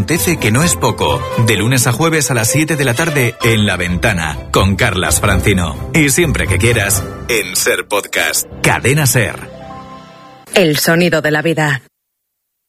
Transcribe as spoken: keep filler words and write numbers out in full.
acontece que no es poco. De lunes a jueves a las siete de la tarde en La Ventana, con Carlas Francino. Y siempre que quieras, en Ser Podcast. Cadena Ser. El sonido de la vida.